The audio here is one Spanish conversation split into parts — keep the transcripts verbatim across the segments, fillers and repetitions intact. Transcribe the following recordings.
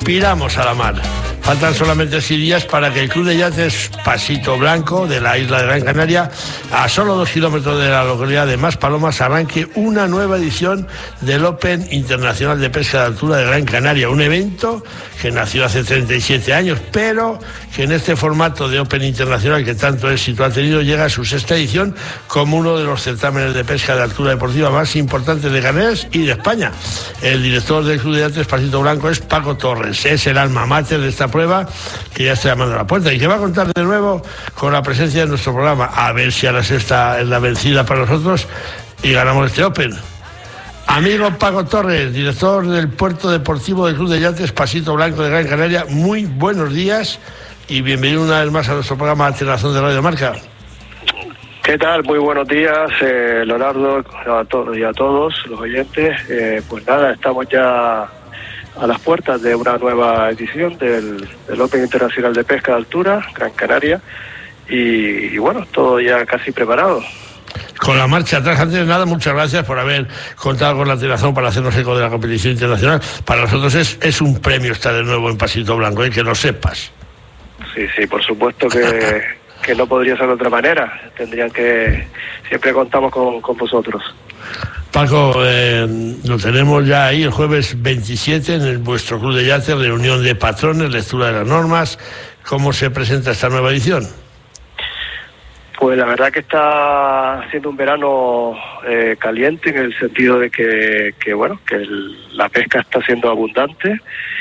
viramos a la mar. Faltan solamente seis días para que el Club de Yates Pasito Blanco de la isla de Gran Canaria, a solo dos kilómetros de la localidad de Maspalomas, arranque una nueva edición del Open Internacional de Pesca de Altura de Gran Canaria, un evento que nació hace treinta y siete años, pero que en este formato de Open Internacional que tanto éxito ha tenido llega a su sexta edición como uno de los certámenes de pesca de altura deportiva más importantes de Canarias y de España. El director del Club de Yates Pasito Blanco es Paco Torres, es el alma mater de esta prueba que ya está llamando a la puerta y que va a contar de nuevo con la presencia de nuestro programa, a ver si a la sexta es la vencida para nosotros y ganamos este Open. Amigo Paco Torres, director del Puerto Deportivo del Club de Yates Pasito Blanco de Gran Canaria, muy buenos días y bienvenido una vez más a nuestro programa Alteración de Radio Marca. ¿Qué tal? Muy buenos días, eh, Leonardo, a todos y a todos los oyentes. Eh, pues nada, estamos ya a las puertas de una nueva edición del, del Open Internacional de Pesca de Altura, Gran Canaria, y, y bueno, todo ya casi preparado. Con la marcha atrás, antes de nada, muchas gracias por haber contado con la Alteración para hacernos eco de la competición internacional. Para nosotros es, es un premio estar de nuevo en Pasito Blanco, ¿eh? Que lo sepas. Sí, sí, por supuesto que, que no podría ser de otra manera. Tendrían que... Siempre contamos con, con vosotros. Paco, eh, lo tenemos ya ahí el jueves veintisiete en el, vuestro Club de Yates, reunión de patrones, lectura de las normas. ¿Cómo se presenta esta nueva edición? Pues la verdad que está siendo un verano eh, caliente en el sentido de que, que bueno, que el, la pesca está siendo abundante.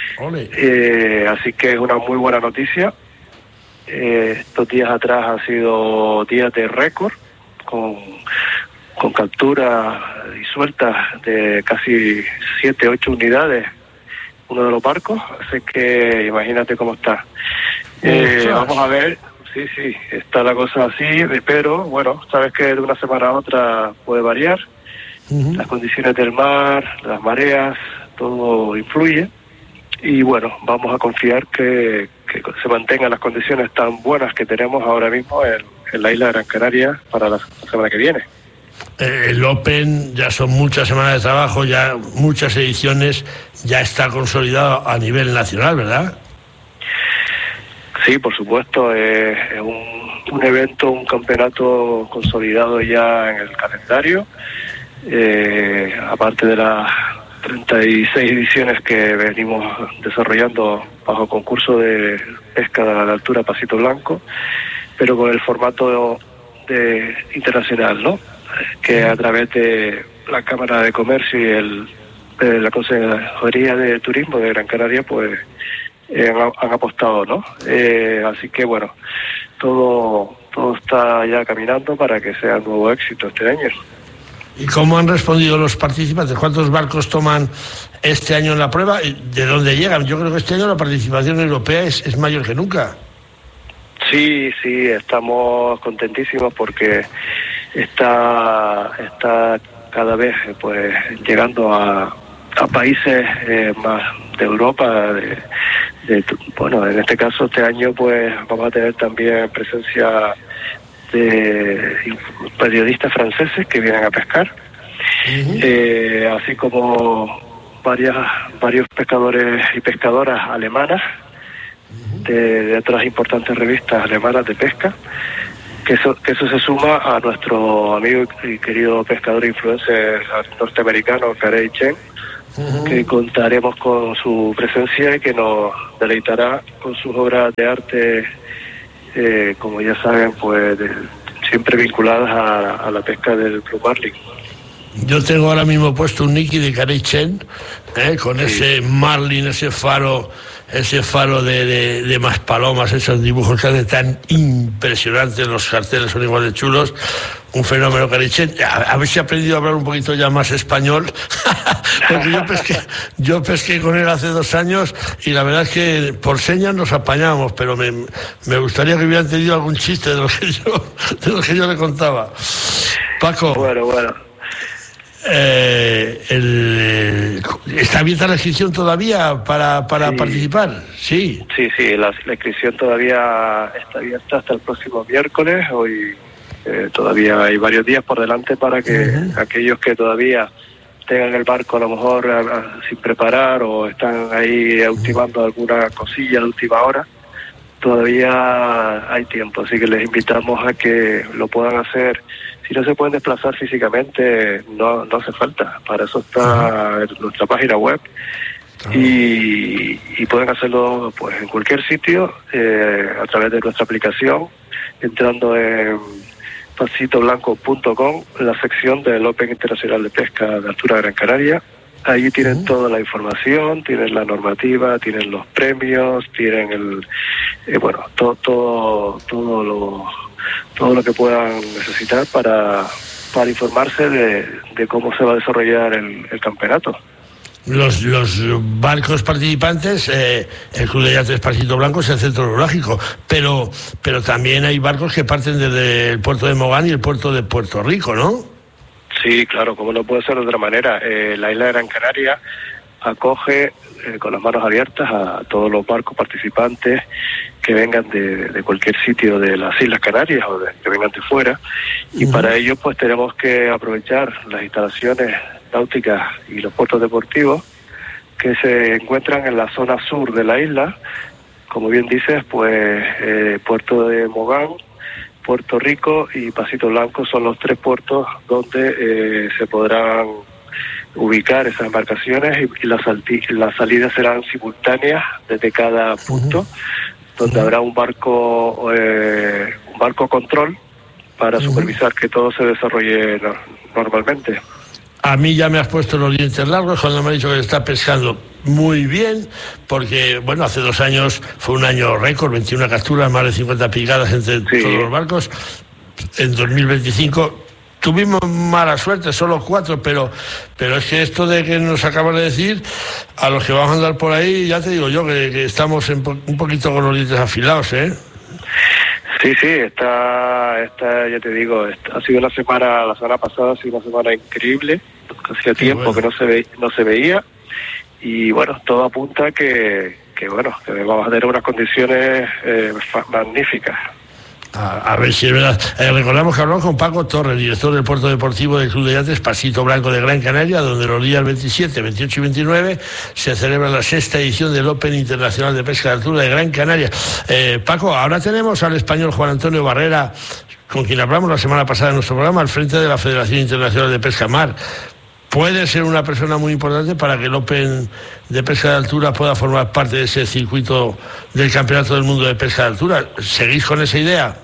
Eh, así que es una muy buena noticia. Eh, estos días atrás han sido días de récord con... con capturas y sueltas de casi siete, ocho unidades, uno de los barcos, así que imagínate cómo está. Eh, vamos a ver, sí, sí, está la cosa así, pero bueno, sabes que de una semana a otra puede variar, uh-huh. Las condiciones del mar, las mareas, todo influye, y bueno, vamos a confiar que, que se mantengan las condiciones tan buenas que tenemos ahora mismo en, en la isla de Gran Canaria para la semana que viene. El Open ya son muchas semanas de trabajo, ya muchas ediciones, ya está consolidado a nivel nacional, ¿verdad? Sí, por supuesto, eh, es un, un evento, un campeonato consolidado ya en el calendario, eh, aparte de las treinta y seis ediciones que venimos desarrollando bajo concurso de pesca de la altura Pasito Blanco, pero con el formato de, internacional, ¿no? Que a través de la Cámara de Comercio y el, de la Consejería de Turismo de Gran Canaria, pues eh, han, han apostado, ¿no? Eh, así que bueno, todo todo está ya caminando para que sea un nuevo éxito este año. ¿Y cómo han respondido los participantes? ¿Cuántos barcos toman este año en la prueba? ¿De dónde llegan? Yo creo que este año la participación europea es, es mayor que nunca. Sí, sí, estamos contentísimos porque está está cada vez pues llegando a, a países eh, más de Europa, de, de, bueno, en este caso este año pues vamos a tener también presencia de periodistas franceses que vienen a pescar, uh-huh. eh, así como varias varios pescadores y pescadoras alemanas de, de otras importantes revistas alemanas de pesca, que eso, que eso se suma a nuestro amigo y querido pescador e influencer norteamericano Carey Chen, uh-huh. que contaremos con su presencia y que nos deleitará con sus obras de arte, eh, como ya saben, pues de, siempre vinculadas a, a la pesca del Blue Marlin. Yo tengo ahora mismo puesto un Nicky de Carey Chen, eh, con sí. ese Marlin, ese faro, ese faro de, de, de Maspalomas, esos dibujos que hacen tan impresionantes, los carteles son igual de chulos, un fenómeno Carey Chen. A, a ver si he aprendido a hablar un poquito ya más español, porque yo pesqué, yo pesqué con él hace dos años y la verdad es que por señas nos apañábamos, pero me, me gustaría que hubieran tenido algún chiste de lo que yo, de lo que yo le contaba. Paco. Bueno, bueno. Eh, el, ¿Está abierta la inscripción todavía para, para sí. participar? Sí, sí, sí, la, la inscripción todavía está abierta hasta el próximo miércoles. Hoy eh, todavía hay varios días por delante para que uh-huh. aquellos que todavía tengan el barco a lo mejor a, a, sin preparar o están ahí ultimando alguna cosilla de última hora, todavía hay tiempo, así que les invitamos a que lo puedan hacer. Si no se pueden desplazar físicamente, no, no hace falta, para eso está uh-huh. nuestra página web. Y, y pueden hacerlo pues en cualquier sitio, eh, a través de nuestra aplicación, entrando en pasito blanco punto com, la sección del Open Internacional de Pesca de Altura Gran Canaria. Allí tienen uh-huh. toda la información, tienen la normativa, tienen los premios, tienen el eh, bueno todo todo todo lo todo lo que puedan necesitar para para informarse de, de cómo se va a desarrollar el, el campeonato. Los, los barcos participantes, eh, el Club de Yates Pasito Blanco es el centro neurálgico, pero pero también hay barcos que parten desde el puerto de Mogán y el puerto de Puerto Rico, ¿no? Sí, claro, como no puede ser de otra manera. Eh, la isla de Gran Canaria acoge eh, con las manos abiertas a todos los barcos participantes que vengan de, de cualquier sitio de las Islas Canarias o de, que vengan de fuera, y uh-huh. para ello pues tenemos que aprovechar las instalaciones náuticas y los puertos deportivos que se encuentran en la zona sur de la isla. Como bien dices, pues eh, puerto de Mogán, Puerto Rico y Pasito Blanco son los tres puertos donde eh, se podrán ubicar esas embarcaciones, y, y las, las salidas serán simultáneas desde cada punto, uh-huh. donde uh-huh. habrá un barco eh, un barco control para uh-huh. supervisar que todo se desarrolle no, normalmente. A mí ya me has puesto los dientes largos cuando me has dicho que está pescando muy bien, porque, bueno, hace dos años fue un año récord, veintiuna capturas, más de cincuenta picadas entre sí. todos los barcos. En dos mil veinticinco tuvimos mala suerte, solo cuatro, pero pero es que esto de que nos acabas de decir, a los que vamos a andar por ahí, ya te digo yo que, que estamos en po- un poquito con los dientes afilados, ¿eh? Sí, sí, está, está, ya te digo, está, ha sido una semana, la semana pasada ha sido una semana increíble, hacía tiempo bueno. que no se ve, no se veía, y bueno, todo apunta que, que bueno, que vamos a tener unas condiciones eh, fa- magníficas. A, a ver si es verdad. Eh, recordamos que hablamos con Paco Torres, director del Puerto Deportivo del Club de Yates Pasito Blanco de Gran Canaria, donde los días veintisiete, veintiocho y veintinueve se celebra la sexta edición del Open Internacional de Pesca de Altura de Gran Canaria. Eh, Paco, ahora tenemos al español Juan Antonio Barrera, con quien hablamos la semana pasada en nuestro programa, al frente de la Federación Internacional de Pesca Mar. Puede ser una persona muy importante para que el Open de Pesca de Altura pueda formar parte de ese circuito del Campeonato del Mundo de Pesca de Altura. ¿Seguís con esa idea?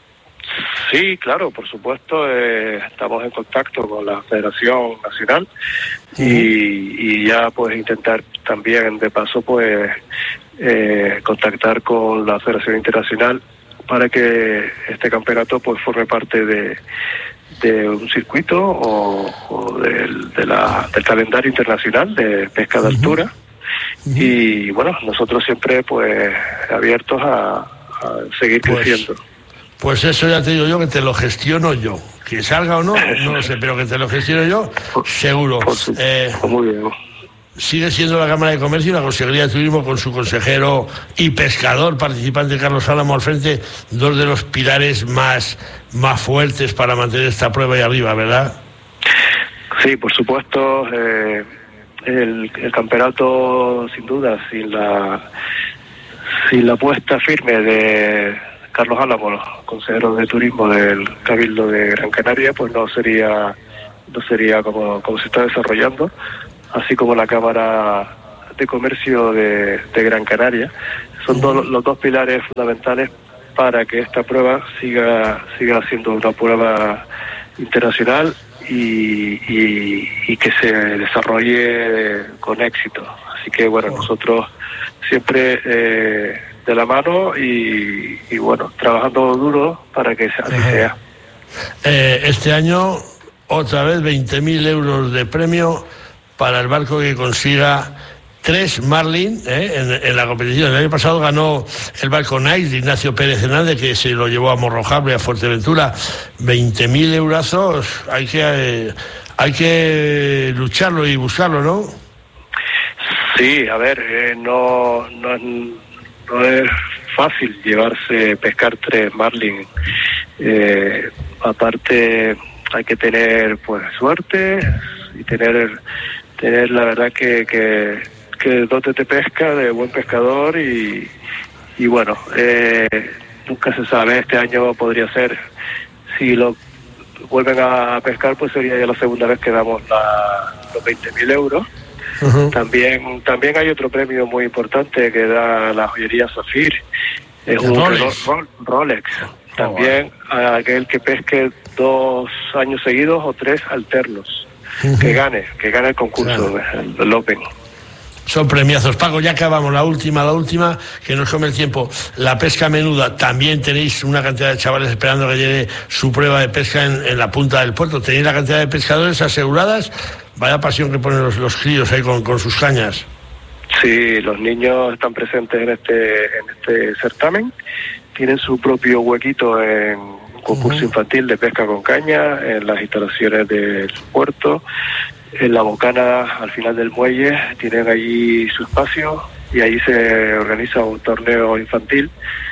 Sí, claro, por supuesto, eh, estamos en contacto con la Federación Nacional y, y ya pues intentar también de paso pues eh, contactar con la Federación Internacional para que este campeonato pues forme parte de, de un circuito o, o del, de la, del calendario internacional de pesca de altura. Uh-huh. Y bueno, nosotros siempre pues abiertos a, a seguir pues... creciendo. Pues eso ya te digo yo, que te lo gestiono yo. Que salga o no, no lo sé, pero que te lo gestiono yo, seguro. Eh, Muy bien. Sigue siendo la Cámara de Comercio y la Consejería de Turismo, con su consejero y pescador participante Carlos Álamo al frente, dos de los pilares más, más fuertes para mantener esta prueba ahí arriba, ¿verdad? Sí, por supuesto. Eh, el, el campeonato, sin duda, sin la, sin la apuesta firme de Carlos Álamo, consejero de turismo del Cabildo de Gran Canaria, pues no sería no sería como, como se está desarrollando, así como la Cámara de Comercio de, de Gran Canaria. Son do, los dos pilares fundamentales para que esta prueba siga siga siendo una prueba internacional y, y, y que se desarrolle con éxito. Así que bueno, nosotros siempre eh, de la mano y, y bueno, trabajando duro para que así sea. Eh, este año, otra vez, veinte mil euros de premio para el barco que consiga tres Marlin eh, en, en la competición. El año pasado ganó el barco Nice de Ignacio Pérez Hernández, que se lo llevó a Morrojable, a Fuerteventura. veinte mil eurazos, hay que, eh, hay que lucharlo y buscarlo, ¿no? Sí, a ver, eh, no, no, no es fácil llevarse, pescar tres Marlin. Eh, aparte hay que tener pues suerte, y tener, tener la verdad que, que, que dote de pesca, de buen pescador y, y bueno, eh, nunca se sabe, este año podría ser, si lo vuelven a pescar, pues sería ya la segunda vez que damos la, los veinte mil euros. Uh-huh. También también hay otro premio muy importante que da la joyería Zafir, es un Rolex. Reloj Rolex. También oh, wow. a aquel que pesque dos años seguidos o tres alternos, uh-huh. que gane, que gane el concurso, claro. el, el Open. Son premiazos. Paco, ya acabamos, la última, la última, que nos come el tiempo. La pesca menuda, también tenéis una cantidad de chavales esperando que llegue su prueba de pesca en, en la punta del puerto. ¿Tenéis la cantidad de pescadores aseguradas? Vaya pasión que ponen los, los críos ahí con, con sus cañas. Sí, los niños están presentes en este, en este certamen. Tienen su propio huequito en un concurso uh-huh. infantil de pesca con caña, en las instalaciones del puerto. En la bocana, al final del muelle, tienen allí su espacio y ahí se organiza un torneo infantil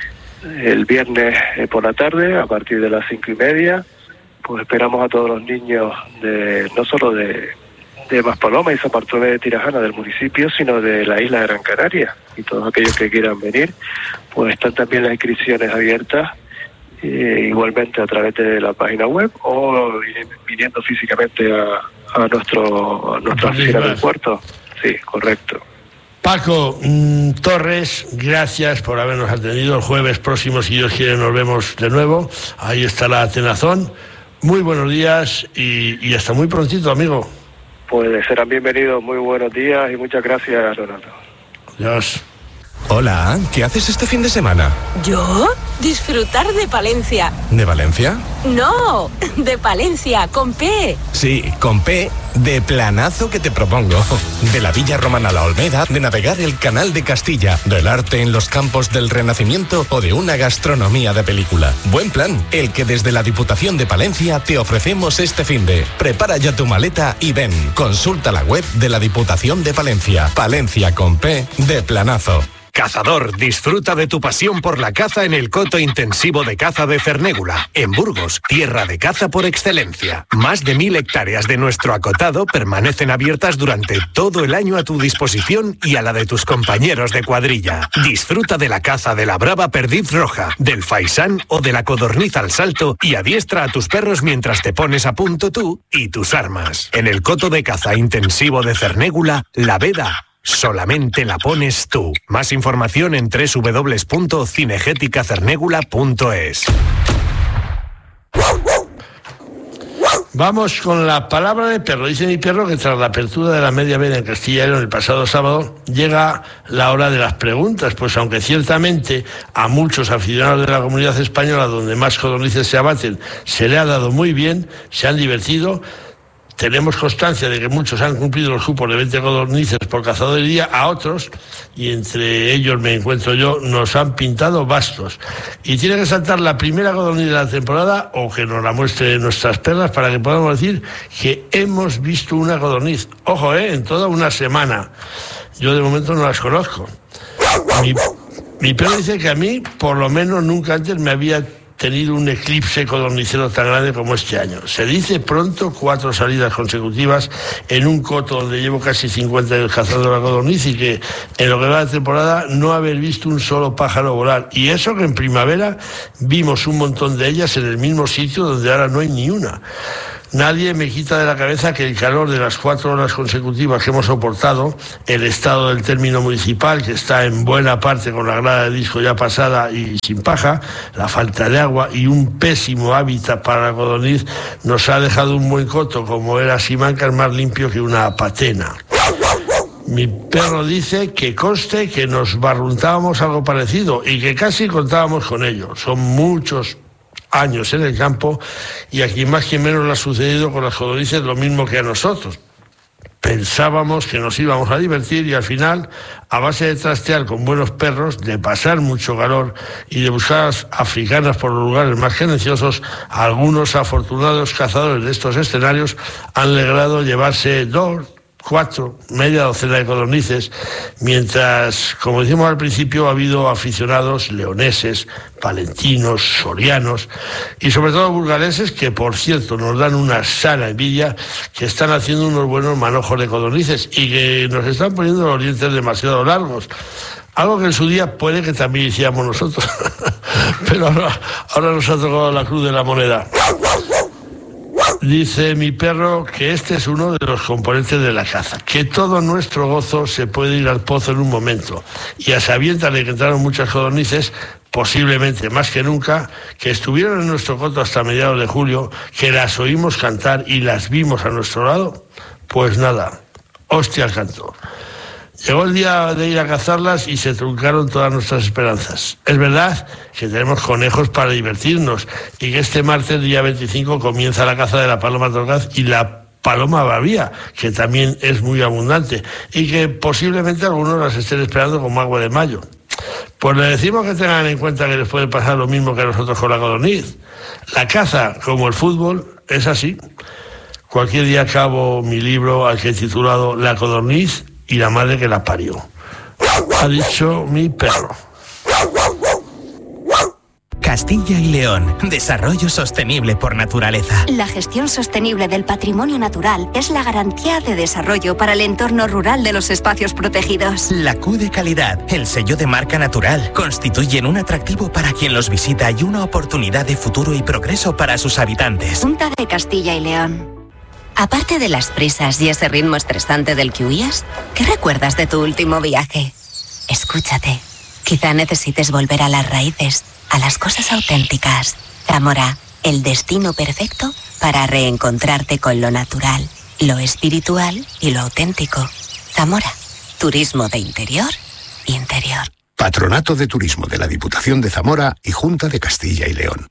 el viernes eh, por la tarde a partir de las cinco y media. Pues esperamos a todos los niños de no solo de, de Maspalomas y San Bartolomé de Tirajana del municipio, sino de la isla de Gran Canaria, y todos aquellos que quieran venir, pues están también las inscripciones abiertas. Eh, igualmente a través de la página web o viniendo físicamente a, a nuestro a nuestra oficina del puerto. Sí, correcto. Paco mm, Torres, gracias por habernos atendido. El jueves próximo, si Dios quiere, nos vemos de nuevo. Ahí está la Atenazón. Muy buenos días y, y hasta muy prontito, amigo. Pues serán bienvenidos. Muy buenos días y muchas gracias, Leonardo. Adiós. Hola, ¿qué haces este fin de semana? ¿Yo? Disfrutar de Palencia. ¿De Valencia? No, de Palencia, con P. Sí, con P, de planazo que te propongo. De la Villa Romana a la Olmeda, de navegar el Canal de Castilla, del arte en los campos del Renacimiento o de una gastronomía de película. Buen plan, el que desde la Diputación de Palencia te ofrecemos este finde. Prepara ya tu maleta y ven. Consulta la web de la Diputación de Palencia. Palencia con P, de planazo. Cazador, disfruta de tu pasión por la caza en el coto intensivo de caza de Cernégula, en Burgos, tierra de caza por excelencia. Más de mil hectáreas de nuestro acotado permanecen abiertas durante todo el año a tu disposición y a la de tus compañeros de cuadrilla. Disfruta de la caza de la brava perdiz roja, del faisán o de la codorniz al salto y adiestra a tus perros mientras te pones a punto tú y tus armas. En el coto de caza intensivo de Cernégula, la veda solamente la pones tú. Más información en doble u doble u doble u punto cinegética cernégula punto es. Vamos con la palabra de perro. Dice mi perro que tras la apertura de la media veda en Castilla y León el pasado sábado llega la hora de las preguntas, pues aunque ciertamente a muchos aficionados de la comunidad española donde más codornices se abaten se le ha dado muy bien, se han divertido. Tenemos constancia de que muchos han cumplido los cupos de veinte codornices por cazador de día, a otros, y entre ellos me encuentro yo, nos han pintado bastos. Y tiene que saltar la primera codorniz de la temporada o que nos la muestre nuestras perlas para que podamos decir que hemos visto una codorniz. Ojo, ¿eh? En toda una semana. Yo de momento no las conozco. Mi, mi perro dice que a mí, por lo menos, nunca antes me había tenido un eclipse codornicero tan grande como este año. Se dice pronto, cuatro salidas consecutivas en un coto donde llevo casi cincuenta años cazando la codorniz y que en lo que va de temporada no haber visto un solo pájaro volar. Y eso que en primavera vimos un montón de ellas en el mismo sitio donde ahora no hay ni una. Nadie me quita de la cabeza que el calor de las cuatro horas consecutivas que hemos soportado, el estado del término municipal, que está en buena parte con la grada de disco ya pasada y sin paja, la falta de agua y un pésimo hábitat para la codorniz, nos ha dejado un buen coto, como era Simancas, más limpio que una patena. Mi perro dice que conste que nos barruntábamos algo parecido y que casi contábamos con ello. Son muchos años en el campo y a quien más que menos le ha sucedido con las codornices lo mismo que a nosotros. Pensábamos que nos íbamos a divertir y al final, a base de trastear con buenos perros, de pasar mucho calor y de buscar africanas por los lugares más silenciosos, algunos afortunados cazadores de estos escenarios han logrado llevarse dos, cuatro, media docena de codornices, mientras, como decimos al principio, ha habido aficionados leoneses, palentinos, sorianos y sobre todo burgaleses que, por cierto, nos dan una sana envidia, que están haciendo unos buenos manojos de codornices y que nos están poniendo los dientes demasiado largos. Algo que en su día puede que también hiciéramos nosotros, pero ahora, ahora nos ha tocado la cruz de la moneda. Dice mi perro que este es uno de los componentes de la caza, que todo nuestro gozo se puede ir al pozo en un momento, y a sabiendas de que entraron muchas codornices, posiblemente más que nunca, que estuvieron en nuestro coto hasta mediados de julio, que las oímos cantar y las vimos a nuestro lado, pues nada, hostia al canto. Llegó el día de ir a cazarlas y se truncaron todas nuestras esperanzas. Es verdad que tenemos conejos para divertirnos y que este martes, día veinticinco, comienza la caza de la paloma torcaz y la paloma babía, que también es muy abundante y que posiblemente algunos las estén esperando como agua de mayo. Pues le decimos que tengan en cuenta que les puede pasar lo mismo que a nosotros con la codorniz. La caza, como el fútbol, es así. Cualquier día acabo mi libro al que he titulado La codorniz y la madre que la parió. Ha dicho mi perro. Castilla y León. Desarrollo sostenible por naturaleza. La gestión sostenible del patrimonio natural es la garantía de desarrollo para el entorno rural de los espacios protegidos. La Q de calidad, el sello de marca natural, constituyen un atractivo para quien los visita y una oportunidad de futuro y progreso para sus habitantes. Junta de Castilla y León. Aparte de las prisas y ese ritmo estresante del que huías, ¿qué recuerdas de tu último viaje? Escúchate. Quizá necesites volver a las raíces, a las cosas auténticas. Zamora, el destino perfecto para reencontrarte con lo natural, lo espiritual y lo auténtico. Zamora, turismo de interior, interior. Patronato de Turismo de la Diputación de Zamora y Junta de Castilla y León.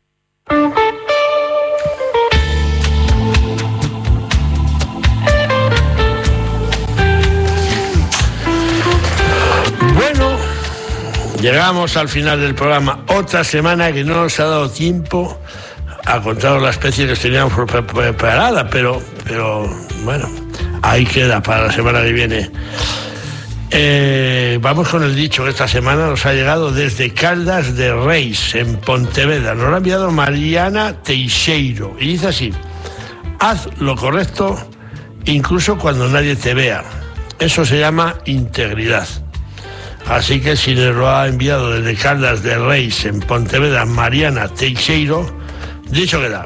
Bueno, llegamos al final del programa. Otra semana que no nos ha dado tiempo a contar la especie que teníamos preparada, pero, pero bueno, ahí queda para la semana que viene. Eh, vamos con el dicho que esta semana nos ha llegado desde Caldas de Reis, en Pontevedra. Nos lo ha enviado Mariana Teixeiro y dice así: haz lo correcto incluso cuando nadie te vea. Eso se llama integridad. Así que si nos lo ha enviado desde Caldas de Reis, en Pontevedra, Mariana Teixeiro, dicho queda.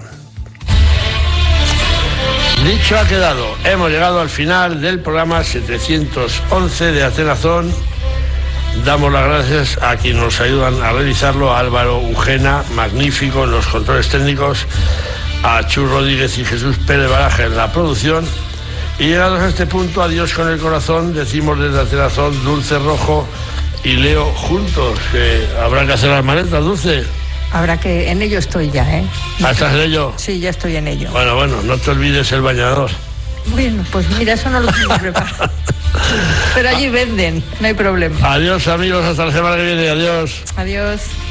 Dicho ha quedado. Hemos llegado al final del programa setecientos once de Atenazón. Damos las gracias a quienes nos ayudan a realizarlo: a Álvaro Ujena, magnífico en los controles técnicos, a Chus Rodríguez y Jesús Pérez Baraja en la producción. Y llegados a este punto, adiós con el corazón, decimos desde Atenazón, Dulce Rojo y Leo juntos, que habrá que hacer las maletas, Dulce. Habrá que... En ello estoy ya, ¿eh? ¿Estás en ello? Sí, ya estoy en ello. Bueno, bueno, no te olvides el bañador. Bueno, pues mira, eso no lo tengo preparado. Pero allí venden, no hay problema. Adiós, amigos, hasta la semana que viene, adiós. Adiós.